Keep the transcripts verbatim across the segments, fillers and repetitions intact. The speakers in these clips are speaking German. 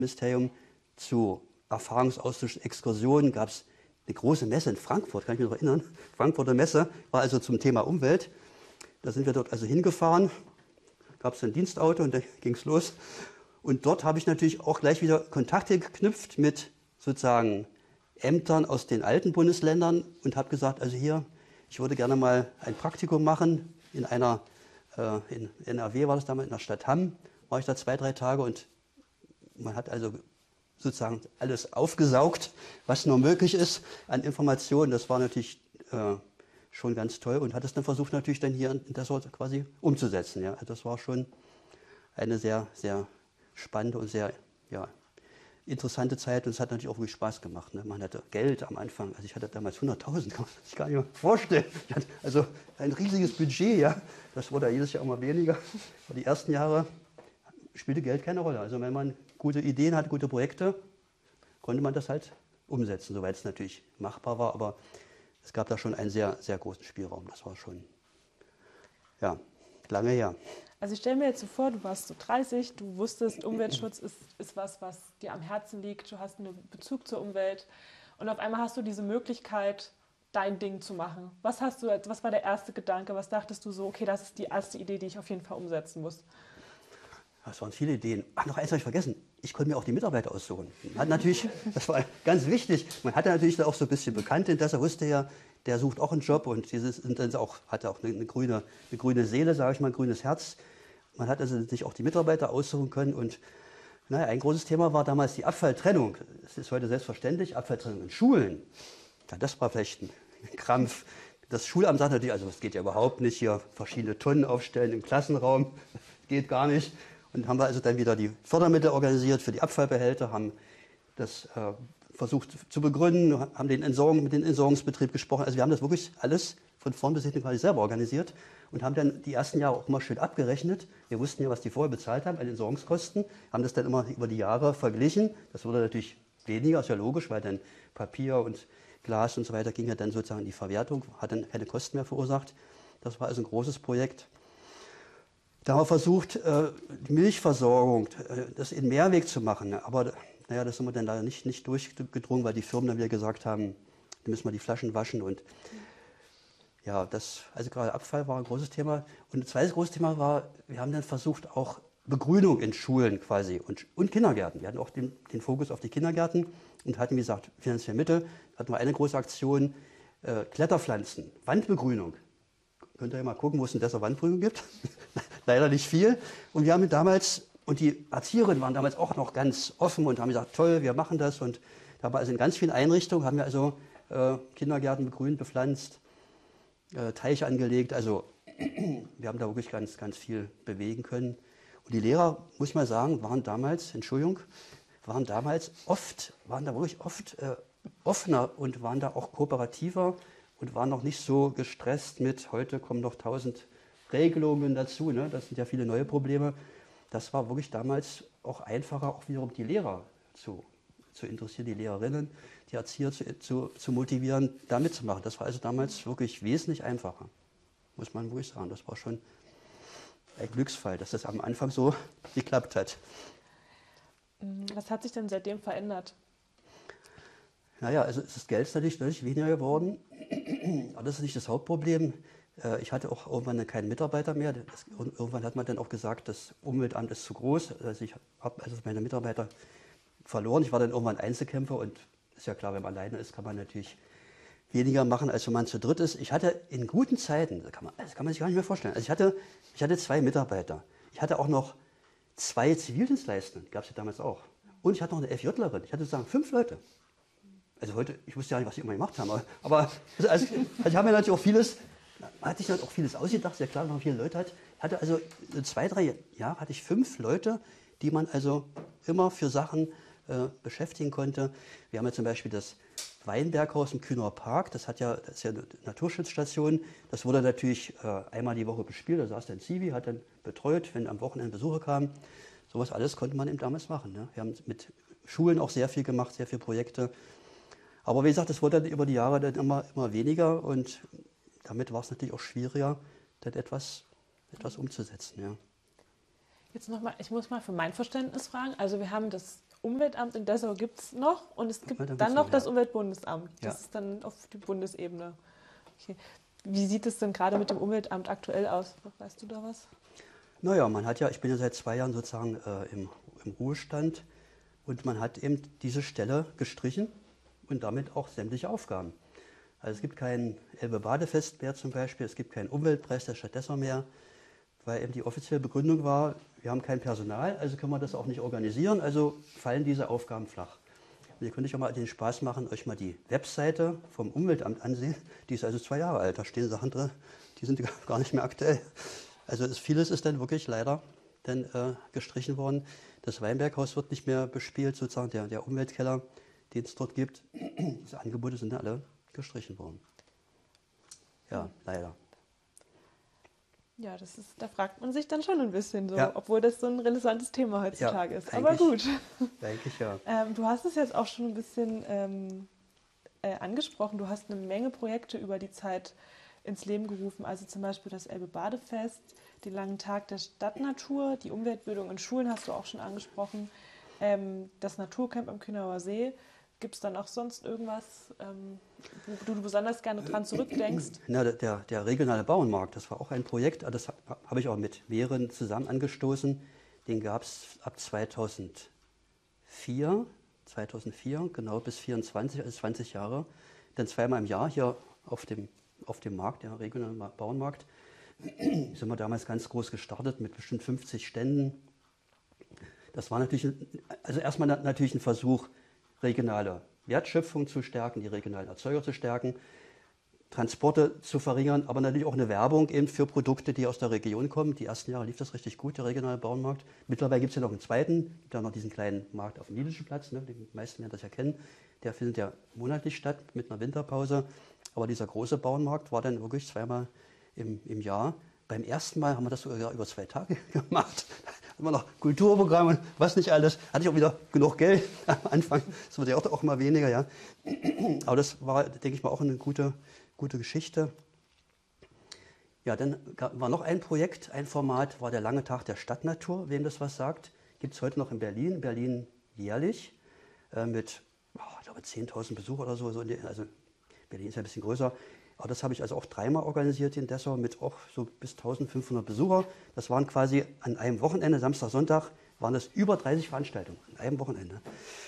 Ministerium zu Erfahrungsaustausch, Exkursionen, gab es eine große Messe in Frankfurt, kann ich mich noch erinnern. Frankfurter Messe war also zum Thema Umwelt. Da sind wir dort also hingefahren, gab es ein Dienstauto und dann ging es los. Und dort habe ich natürlich auch gleich wieder Kontakte geknüpft mit sozusagen Ämtern aus den alten Bundesländern und habe gesagt, also hier, ich würde gerne mal ein Praktikum machen in einer, äh, in N R W war das damals, in der Stadt Hamm, war ich da zwei, drei Tage und man hat also sozusagen alles aufgesaugt, was nur möglich ist an Informationen. Das war natürlich äh, schon ganz toll und hat es dann versucht natürlich dann hier in Dessau quasi umzusetzen. Ja. Das war schon eine sehr, sehr spannende und sehr ja, interessante Zeit und es hat natürlich auch wirklich Spaß gemacht. Ne. Man hatte Geld am Anfang, also ich hatte damals hunderttausend, kann man sich gar nicht mehr vorstellen. Ich hatte also ein riesiges Budget, ja. Das wurde jedes Jahr immer weniger. Aber die ersten Jahre spielte Geld keine Rolle. Also wenn man gute Ideen hatte, gute Projekte, konnte man das halt umsetzen, soweit es natürlich machbar war. Aber es gab da schon einen sehr, sehr großen Spielraum. Das war schon, ja, lange her. Also ich stelle mir jetzt so vor, du warst so dreißig, du wusstest, Umweltschutz ist, ist was, was dir am Herzen liegt, du hast einen Bezug zur Umwelt und auf einmal hast du diese Möglichkeit, dein Ding zu machen. Was hast du, was war der erste Gedanke? Was dachtest du so, okay, das ist die erste Idee, die ich auf jeden Fall umsetzen muss? Das waren viele Ideen. Ach, noch eins habe ich vergessen. Ich konnte mir auch die Mitarbeiter aussuchen. Man hat natürlich, das war ganz wichtig, man hatte natürlich auch so ein bisschen Bekannte, dass er wusste ja, der sucht auch einen Job und dieses und dann auch, hatte auch eine, eine, grüne, eine grüne Seele, sage ich mal, ein grünes Herz. Man hat also sich auch die Mitarbeiter aussuchen können und naja, ein großes Thema war damals die Abfalltrennung. Das ist heute selbstverständlich, Abfalltrennung in Schulen. Ja, das war vielleicht ein Krampf. Das Schulamt sagt natürlich, also das geht ja überhaupt nicht, hier verschiedene Tonnen aufstellen im Klassenraum, das geht gar nicht. Und haben wir also dann wieder die Fördermittel organisiert für die Abfallbehälter, haben das äh, versucht zu begründen, haben den Entsorgung, mit dem Entsorgungsbetrieb gesprochen. Also wir haben das wirklich alles von vorn bis hinten quasi selber organisiert und haben dann die ersten Jahre auch immer schön abgerechnet. Wir wussten ja, was die vorher bezahlt haben an Entsorgungskosten, haben das dann immer über die Jahre verglichen. Das wurde natürlich weniger, ist ja logisch, weil dann Papier und Glas und so weiter ging ja dann sozusagen in die Verwertung, hat dann keine Kosten mehr verursacht. Das war also ein großes Projekt. Da haben wir versucht, die Milchversorgung, das in Mehrweg zu machen. Aber naja, das sind wir dann leider nicht, nicht durchgedrungen, weil die Firmen dann wieder gesagt haben, da müssen wir die Flaschen waschen. Und ja, das, also gerade Abfall war ein großes Thema. Und ein zweites großes Thema war, wir haben dann versucht, auch Begrünung in Schulen quasi und, und Kindergärten. Wir hatten auch den, den Fokus auf die Kindergärten und hatten, wie gesagt, finanzielle Mittel. Hatten wir eine große Aktion, äh, Kletterpflanzen, Wandbegrünung. Könnt ihr ja mal gucken, wo es eine bessere Wandbegrünung gibt. Leider nicht viel. Und wir haben damals, und die Erzieherinnen waren damals auch noch ganz offen und haben gesagt, toll, wir machen das. Und da haben wir also in ganz vielen Einrichtungen, haben wir also äh, Kindergärten begrünt, bepflanzt, äh, Teiche angelegt. Also wir haben da wirklich ganz, ganz viel bewegen können. Und die Lehrer, muss ich mal sagen, waren damals, Entschuldigung, waren damals oft, waren da wirklich oft äh, offener und waren da auch kooperativer und waren noch nicht so gestresst mit, heute kommen noch tausend Regelungen dazu, ne? Das sind ja viele neue Probleme. Das war wirklich damals auch einfacher, auch wiederum die Lehrer zu, zu interessieren, die Lehrerinnen, die Erzieher zu, zu, zu motivieren, da mitzumachen. Das war also damals wirklich wesentlich einfacher, muss man wirklich sagen. Das war schon ein Glücksfall, dass das am Anfang so geklappt hat. Was hat sich denn seitdem verändert? Naja, also das Geld ist natürlich deutlich weniger geworden, aber das ist nicht das Hauptproblem. Ich hatte auch irgendwann keinen Mitarbeiter mehr. Das, irgendwann hat man dann auch gesagt, das Umweltamt ist zu groß. Also ich habe also meine Mitarbeiter verloren. Ich war dann irgendwann Einzelkämpfer und ist ja klar, wenn man alleine ist, kann man natürlich weniger machen, als wenn man zu dritt ist. Ich hatte in guten Zeiten, das kann man, das kann man sich gar nicht mehr vorstellen, also ich hatte, ich hatte zwei Mitarbeiter. Ich hatte auch noch zwei Zivildienstleistende, gab es ja damals auch. Und ich hatte noch eine FJlerin. Ich hatte sozusagen fünf Leute. Also heute, ich wusste ja nicht, was sie immer gemacht haben, aber, aber also, also ich habe mir natürlich auch vieles, hatte ich halt auch vieles ausgedacht, ja klar, wenn man viele Leute hat. Ich hatte also zwei, drei Jahre hatte ich fünf Leute, die man also immer für Sachen äh, beschäftigen konnte. Wir haben ja zum Beispiel das Weinberghaus im Kühner Park, das hat ja, das ist ja eine Naturschutzstation. Das wurde natürlich äh, einmal die Woche bespielt, da saß dann Zivi, hat dann betreut, wenn am Wochenende Besucher kamen. Sowas alles konnte man eben damals machen. Ne? Wir haben mit Schulen auch sehr viel gemacht, sehr viele Projekte. Aber wie gesagt, das wurde dann über die Jahre dann immer, immer weniger und damit war es natürlich auch schwieriger, das etwas, etwas umzusetzen. Ja. Jetzt noch mal, ich muss mal für mein Verständnis fragen. Also wir haben das Umweltamt in Dessau gibt es noch und es gibt Umweltamt dann gibt's noch noch, das ja. Umweltbundesamt. Das Ja. ist dann auf die Bundesebene. Okay. Wie sieht es denn gerade mit dem Umweltamt aktuell aus? Weißt du da was? Naja, man hat ja, ich bin ja seit zwei Jahren sozusagen äh, im, im Ruhestand und man hat eben diese Stelle gestrichen und damit auch sämtliche Aufgaben. Also es gibt kein Elbe-Badefest mehr zum Beispiel, es gibt keinen Umweltpreis der Stadt Dessau mehr, weil eben die offizielle Begründung war, wir haben kein Personal, also können wir das auch nicht organisieren, also fallen diese Aufgaben flach. Und ihr könnt euch auch mal den Spaß machen, euch mal die Webseite vom Umweltamt ansehen, die ist also zwei Jahre alt, da stehen Sachen drin, die sind gar nicht mehr aktuell. Also ist, vieles ist dann wirklich leider dann, äh, gestrichen worden. Das Weinberghaus wird nicht mehr bespielt, sozusagen der, der Umweltkeller, den es dort gibt. Diese Angebote sind dann alle gestrichen worden. Ja, leider. Ja, das ist, da fragt man sich dann schon ein bisschen so, Ja. obwohl das so ein relevantes Thema heutzutage Ja, ist. Aber gut. Eigentlich ja. Ähm, du hast es jetzt auch schon ein bisschen ähm, äh, angesprochen. Du hast eine Menge Projekte über die Zeit ins Leben gerufen. Also zum Beispiel das Elbe-Badefest, den langen Tag der Stadtnatur, die Umweltbildung in Schulen hast du auch schon angesprochen, ähm, das Naturcamp am Kühnauer See. Gibt es dann auch sonst irgendwas, ähm, wo du besonders gerne dran zurückdenkst? Na, der, der regionale Bauernmarkt, das war auch ein Projekt, das habe ich auch mit mehreren zusammen angestoßen. Den gab es ab zweitausendvier, zweitausendvier, genau bis vierundzwanzig, also zwanzig Jahre. Dann zweimal im Jahr hier auf dem, auf dem Markt, der regionale Bauernmarkt. Sind wir damals ganz groß gestartet mit bestimmt fünfzig Ständen. Das war natürlich, also erstmal natürlich ein Versuch, regionale Wertschöpfung zu stärken, die regionalen Erzeuger zu stärken, Transporte zu verringern, aber natürlich auch eine Werbung eben für Produkte, die aus der Region kommen. Die ersten Jahre lief das richtig gut, der regionale Bauernmarkt. Mittlerweile gibt es ja noch einen zweiten, gibt ja noch diesen kleinen Markt auf dem Niedlichen Platz, ne, die meisten werden das ja kennen. Der findet ja monatlich statt mit einer Winterpause. Aber dieser große Bauernmarkt war dann wirklich zweimal im, im Jahr. Beim ersten Mal haben wir das sogar über zwei Tage gemacht. Da haben wir noch Kulturprogramme, was nicht alles. Hatte ich auch wieder genug Geld am Anfang. Das wird ja auch, auch immer weniger, ja. Aber das war, denke ich mal, auch eine gute, gute Geschichte. Ja, dann war noch ein Projekt, ein Format, war der lange Tag der Stadtnatur. Wem das was sagt, gibt es heute noch in Berlin. Berlin jährlich äh, mit, oh, ich glaube, zehntausend Besucher oder so. so also Berlin ist ja ein bisschen größer. Aber das habe ich also auch dreimal organisiert in Dessau mit auch so bis eintausendfünfhundert Besucher. Das waren quasi an einem Wochenende, Samstag, Sonntag, waren das über dreißig Veranstaltungen an einem Wochenende.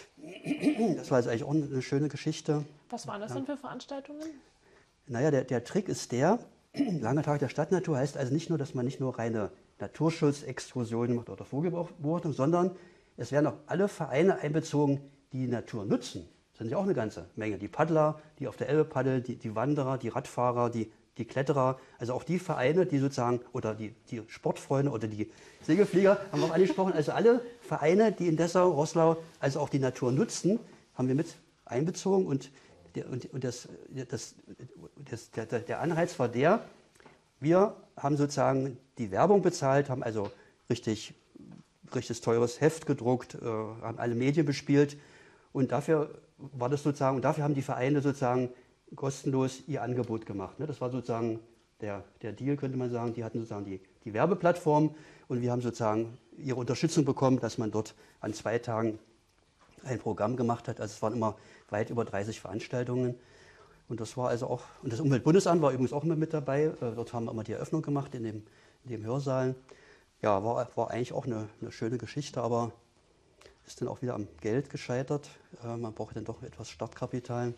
Das war also eigentlich auch eine schöne Geschichte. Was waren das ja. denn für Veranstaltungen? Naja, der, der Trick ist der, lange Tag der Stadtnatur heißt also nicht nur, dass man nicht nur reine Naturschutzexkursionen macht oder Vogelbeobachtung, sondern es werden auch alle Vereine einbezogen, die die Natur nutzen. Das sind ja auch eine ganze Menge. Die Paddler, die auf der Elbe paddeln, die, die Wanderer, die Radfahrer, die, die Kletterer, also auch die Vereine, die sozusagen, oder die, die Sportfreunde oder die Segelflieger, haben wir auch angesprochen. Also alle Vereine, die in Dessau, Roßlau, also auch die Natur nutzen, haben wir mit einbezogen. Und, der, und, und das, das, das, der, der Anreiz war der, wir haben sozusagen die Werbung bezahlt, haben also richtig, richtig teures Heft gedruckt, äh, haben alle Medien bespielt. Und dafür war das sozusagen, und dafür haben die Vereine sozusagen kostenlos ihr Angebot gemacht. Ne? Das war sozusagen der, der Deal, könnte man sagen. Die hatten sozusagen die, die Werbeplattform und wir haben sozusagen ihre Unterstützung bekommen, dass man dort an zwei Tagen ein Programm gemacht hat. Also es waren immer weit über dreißig Veranstaltungen. Und das war also auch, und das Umweltbundesamt war übrigens auch immer mit dabei. Dort haben wir immer die Eröffnung gemacht in dem, in dem Hörsaal. Ja, war, war eigentlich auch eine, eine schöne Geschichte, aber ist dann auch wieder am Geld gescheitert. Äh, man braucht dann doch etwas Startkapital.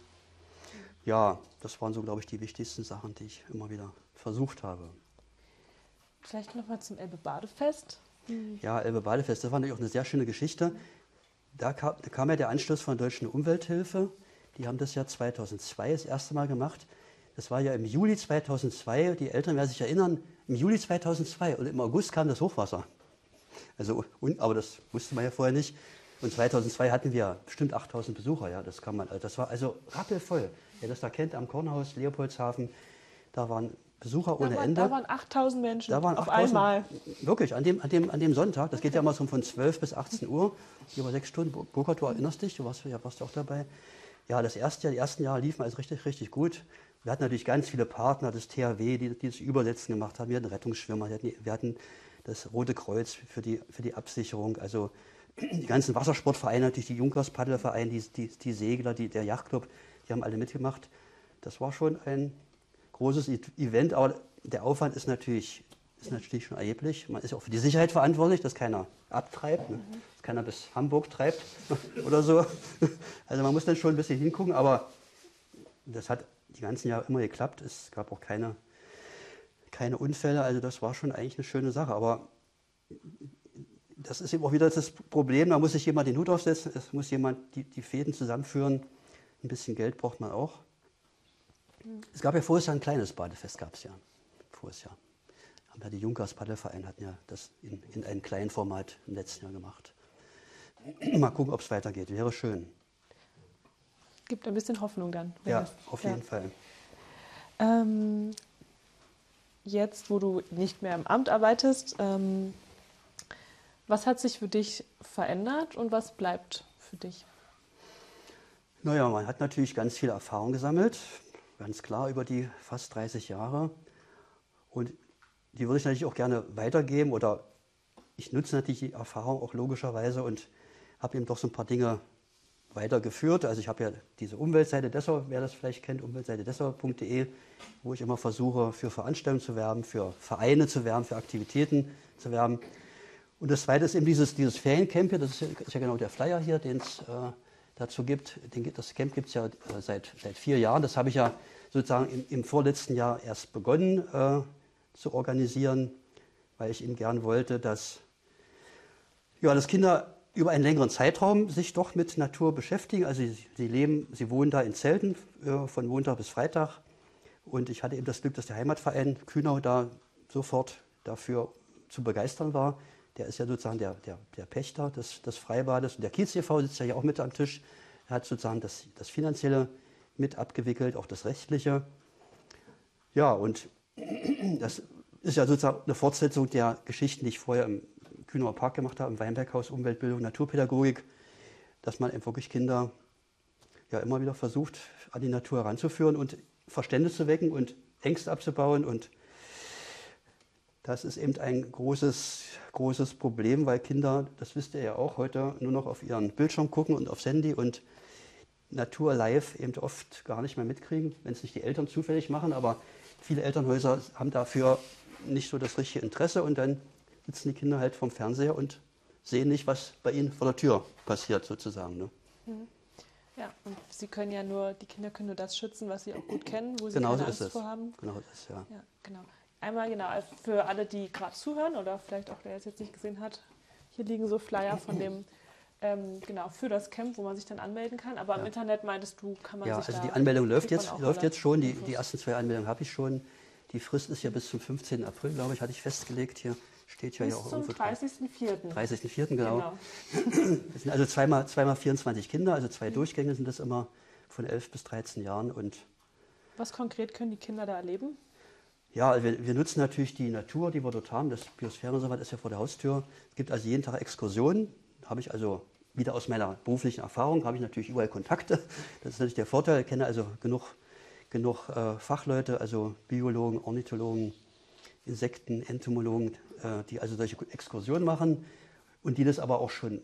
Ja, das waren so, glaube ich, die wichtigsten Sachen, die ich immer wieder versucht habe. Vielleicht nochmal zum Elbe-Badefest. Mhm. Ja, Elbe-Badefest, das war natürlich auch eine sehr schöne Geschichte. Da kam, da kam ja der Anschluss von der Deutschen Umwelthilfe. Die haben das ja zweitausendzwei das erste Mal gemacht. Das war ja im Juli zweitausendzwei. Die Älteren werden sich erinnern, im Juli zweitausendzwei und im August kam das Hochwasser. Also, aber das wusste man ja vorher nicht. Und zweitausendzwei hatten wir bestimmt achttausend Besucher. Ja, das, kann man, das war also rappelvoll. Wer das da kennt, am Kornhaus, Leopoldshafen, da waren Besucher ohne da war, Ende. Da waren achttausend Menschen da waren auf achttausend, einmal. Wirklich, an dem, an, dem, an dem Sonntag. Das geht ja immer so von zwölf bis achtzehn Uhr, über sechs Stunden. Burkhard, du erinnerst dich, du warst ja warst auch dabei. Ja, das erste Jahr, die ersten Jahre liefen also richtig, richtig gut. Wir hatten natürlich ganz viele Partner, das T H W, die, die das Übersetzen gemacht haben. Wir hatten Rettungsschwimmer, wir hatten, wir hatten das Rote Kreuz für die, für die Absicherung. Also die ganzen Wassersportvereine, natürlich die Junkers-Paddelverein, die, die, die Segler, die, der Yachtclub, die haben alle mitgemacht. Das war schon ein großes Event, aber der Aufwand ist natürlich, ist natürlich schon erheblich. Man ist ja auch für die Sicherheit verantwortlich, dass keiner abtreibt, ne? Dass keiner bis Hamburg treibt oder so. Also man muss dann schon ein bisschen hingucken, aber das hat die ganzen Jahre immer geklappt. Es gab auch keine, keine Unfälle, also das war schon eigentlich eine schöne Sache. Aber das ist eben auch wieder das Problem, da muss sich jemand den Hut aufsetzen, es muss jemand die, die Fäden zusammenführen. Ein bisschen Geld braucht man auch. Es gab ja voriges Jahr ein kleines Badefest, gab es ja. Voriges Jahr. Haben ja die Junkers Paddelverein hatten ja das in, in einem kleinen Format im letzten Jahr gemacht. Mal gucken, ob es weitergeht. Wäre schön. Gibt ein bisschen Hoffnung dann. Ja, das, auf ja. jeden Fall. Ähm, jetzt, wo du nicht mehr im Amt arbeitest, ähm, was hat sich für dich verändert und was bleibt für dich? Naja, man hat natürlich ganz viel Erfahrung gesammelt, ganz klar über die fast dreißig Jahre. Und die würde ich natürlich auch gerne weitergeben oder ich nutze natürlich die Erfahrung auch logischerweise und habe eben doch so ein paar Dinge weitergeführt. Also ich habe ja diese Umweltseite Dessau, wer das vielleicht kennt, umweltseite dessau punkt de, wo ich immer versuche, für Veranstaltungen zu werben, für Vereine zu werben, für Aktivitäten zu werben. Und das Zweite ist eben dieses, dieses Feriencamp hier, das ist ja, ist ja genau der Flyer hier, den es äh, dazu gibt. Den, das Camp gibt es ja äh, seit, seit vier Jahren. Das habe ich ja sozusagen im, im vorletzten Jahr erst begonnen äh, zu organisieren, weil ich eben gern wollte, dass, ja, dass Kinder über einen längeren Zeitraum sich doch mit Natur beschäftigen. Also sie, sie leben, sie wohnen da in Zelten äh, von Montag bis Freitag. Und ich hatte eben das Glück, dass der Heimatverein Kühnau da sofort dafür zu begeistern war. Der ist ja sozusagen der, der, der Pächter des, des Freibades. Und der Kiez e V sitzt ja hier auch mit am Tisch. Er hat sozusagen das, das Finanzielle mit abgewickelt, auch das Rechtliche. Ja, und das ist ja sozusagen eine Fortsetzung der Geschichten, die ich vorher im Kühnauer Park gemacht habe, im Weinberghaus, Umweltbildung, Naturpädagogik, dass man eben wirklich Kinder ja immer wieder versucht, an die Natur heranzuführen und Verständnis zu wecken und Ängste abzubauen. Und das ist eben ein großes, großes Problem, weil Kinder, das wisst ihr ja auch, heute nur noch auf ihren Bildschirm gucken und aufs Handy und Natur live eben oft gar nicht mehr mitkriegen, wenn es nicht die Eltern zufällig machen. Aber viele Elternhäuser haben dafür nicht so das richtige Interesse und dann sitzen die Kinder halt vorm Fernseher und sehen nicht, was bei ihnen vor der Tür passiert sozusagen. Ne? Ja, und sie können ja nur, die Kinder können nur das schützen, was sie auch gut kennen, wo sie Genau keine so Angst ist es. vor haben. Genau so ist es, ja. Ja, genau. Einmal genau, für alle, die gerade zuhören oder vielleicht auch wer es jetzt nicht gesehen hat, hier liegen so Flyer von dem, ähm, genau, für das Camp, wo man sich dann anmelden kann. Aber Ja. im Internet meintest du, kann man Ja, sich also da... die Anmeldung läuft kriegt man jetzt, auch läuft alle jetzt schon. Die, Infos. die ersten zwei Anmeldungen habe ich schon. Die Frist ist ja bis zum fünfzehnten April, glaube ich, hatte ich festgelegt. Hier steht ja, Bis ja auch zum irgendwo dran. dreißigsten vierten dreißigsten vierten genau. Genau. Das sind also zweimal, zweimal vierundzwanzig Kinder, also zwei Durchgänge sind das immer von elf bis dreizehn Jahren. Und Was konkret können die Kinder da erleben? ja, also wir, wir nutzen natürlich die Natur, die wir dort haben. Das Biosphärenreservat ist ja vor der Haustür. Es gibt also jeden Tag Exkursionen. Habe ich also wieder aus meiner beruflichen Erfahrung, habe ich natürlich überall Kontakte. Das ist natürlich der Vorteil. Ich kenne also genug, genug äh, Fachleute, also Biologen, Ornithologen, Insekten, Entomologen, äh, die also solche Exkursionen machen und die das aber auch schon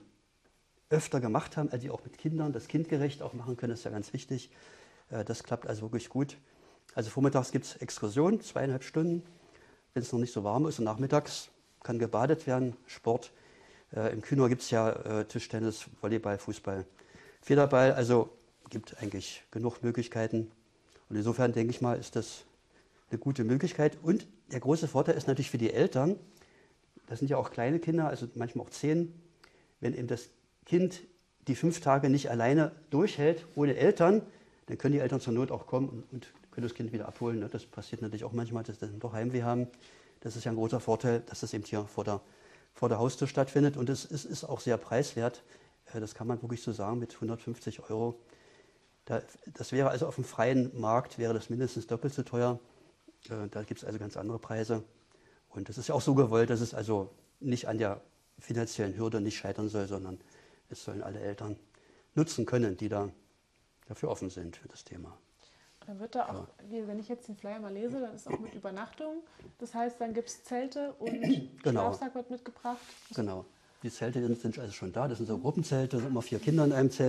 öfter gemacht haben, also die auch mit Kindern das kindgerecht auch machen können, das ist ja ganz wichtig. Äh, das klappt also wirklich gut. Also vormittags gibt es Exkursionen, zweieinhalb Stunden, wenn es noch nicht so warm ist. Und nachmittags kann gebadet werden, Sport. Äh, Im Kühnau gibt es ja äh, Tischtennis, Volleyball, Fußball, Federball. Also gibt eigentlich genug Möglichkeiten. Und insofern denke ich mal, ist das eine gute Möglichkeit. Und der große Vorteil ist natürlich für die Eltern, das sind ja auch kleine Kinder, also manchmal auch zehn, wenn eben das Kind die fünf Tage nicht alleine durchhält, ohne Eltern, dann können die Eltern zur Not auch kommen und, und können das Kind wieder abholen. Ne? Das passiert natürlich auch manchmal, dass sie dann doch Heimweh haben. Das ist ja ein großer Vorteil, dass das eben hier vor der, vor der Haustür stattfindet. Und es ist, ist auch sehr preiswert. Das kann man wirklich so sagen, mit hundertfünfzig Euro. Da, das wäre also auf dem freien Markt, wäre das mindestens doppelt so teuer. Da gibt es also ganz andere Preise. Und das ist ja auch so gewollt, dass es also nicht an der finanziellen Hürde nicht scheitern soll, sondern es sollen alle Eltern nutzen können, die da dafür offen sind für das Thema. Dann wird da auch, wie, wenn ich jetzt den Flyer mal lese, dann ist auch mit Übernachtung. Das heißt, dann gibt es Zelte und Genau. Schlafsack wird mitgebracht. Genau. die Zelte sind also schon da, das sind so Gruppenzelte, da sind immer vier Kinder in einem Zelt.